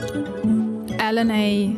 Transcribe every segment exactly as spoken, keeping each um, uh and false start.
Alan A.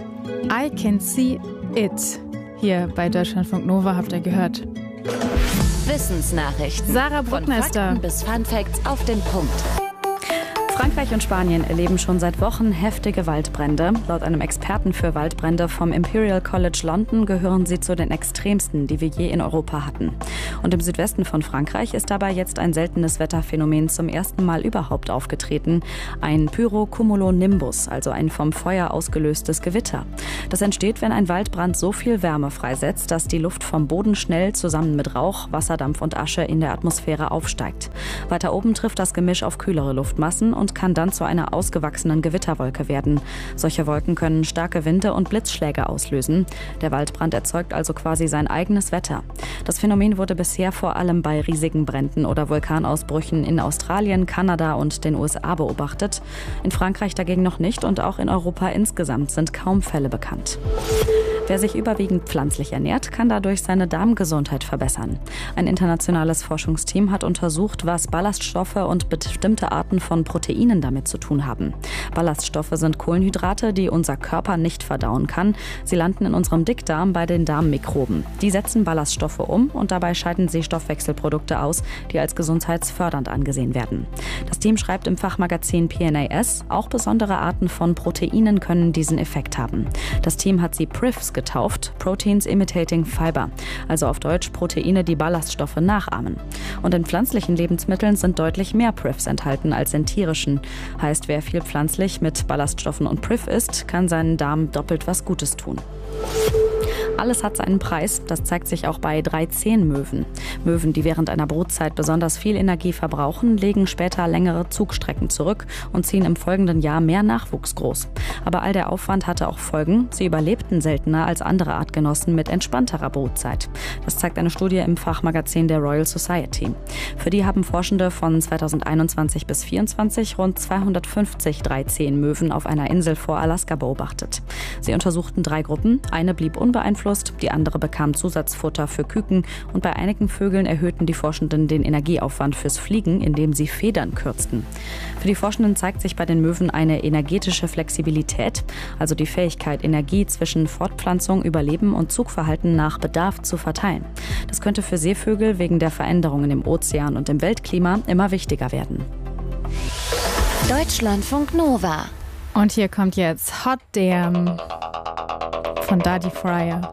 I Can See It. Hier bei Deutschlandfunk Nova habt ihr gehört. Wissensnachrichten. Sarah Bruckner ist da. Von Fakten bis Funfacts auf den Punkt. Frankreich und Spanien erleben schon seit Wochen heftige Waldbrände. Laut einem Experten für Waldbrände vom Imperial College London gehören sie zu den extremsten, die wir je in Europa hatten. Und im Südwesten von Frankreich ist dabei jetzt ein seltenes Wetterphänomen zum ersten Mal überhaupt aufgetreten. Ein Pyrocumulonimbus, also ein vom Feuer ausgelöstes Gewitter. Das entsteht, wenn ein Waldbrand so viel Wärme freisetzt, dass die Luft vom Boden schnell zusammen mit Rauch, Wasserdampf und Asche in der Atmosphäre aufsteigt. Weiter oben trifft das Gemisch auf kühlere Luftmassen und und kann dann zu einer ausgewachsenen Gewitterwolke werden. Solche Wolken können starke Winde und Blitzschläge auslösen. Der Waldbrand erzeugt also quasi sein eigenes Wetter. Das Phänomen wurde bisher vor allem bei riesigen Bränden oder Vulkanausbrüchen in Australien, Kanada und den U S A beobachtet. In Frankreich dagegen noch nicht und auch in Europa insgesamt sind kaum Fälle bekannt. Wer sich überwiegend pflanzlich ernährt, kann dadurch seine Darmgesundheit verbessern. Ein internationales Forschungsteam hat untersucht, was Ballaststoffe und bestimmte Arten von Proteinen damit zu tun haben. Ballaststoffe sind Kohlenhydrate, die unser Körper nicht verdauen kann. Sie landen in unserem Dickdarm bei den Darmmikroben. Die setzen Ballaststoffe um und dabei scheiden sie Stoffwechselprodukte aus, die als gesundheitsfördernd angesehen werden. Das Team schreibt im Fachmagazin P N A S, auch besondere Arten von Proteinen können diesen Effekt haben. Das Team hat sie P R I Fs getauft, Proteins Imitating Fiber, also auf Deutsch Proteine, die Ballaststoffe nachahmen. Und in pflanzlichen Lebensmitteln sind deutlich mehr P R I Fs enthalten als in tierischen. Heißt, wer viel pflanzlich mit Ballaststoffen und P R I F isst, kann seinen Darm doppelt was Gutes tun. Alles hat seinen Preis. Das zeigt sich auch bei drei Zehn-Möwen. Möwen, die während einer Brutzeit besonders viel Energie verbrauchen, legen später längere Zugstrecken zurück und ziehen im folgenden Jahr mehr Nachwuchs groß. Aber all der Aufwand hatte auch Folgen. Sie überlebten seltener als andere Artgenossen mit entspannterer Brutzeit. Das zeigt eine Studie im Fachmagazin der Royal Society. Für die haben Forschende von zweitausendeinundzwanzig bis zweitausendvierundzwanzig rund zweihundertfünfzig drei Zehn-Möwen auf einer Insel vor Alaska beobachtet. Sie untersuchten drei Gruppen. Eine blieb unbeeinflusst, die andere bekam Zusatzfutter für Küken und bei einigen Vögeln erhöhten die Forschenden den Energieaufwand fürs Fliegen, indem sie Federn kürzten. Für die Forschenden zeigt sich bei den Möwen eine energetische Flexibilität, also die Fähigkeit, Energie zwischen Fortpflanzung, Überleben und Zugverhalten nach Bedarf zu verteilen. Das könnte für Seevögel wegen der Veränderungen im Ozean und im Weltklima immer wichtiger werden. Deutschlandfunk Nova. Und hier kommt jetzt Hot Damn von Daddy Fryer.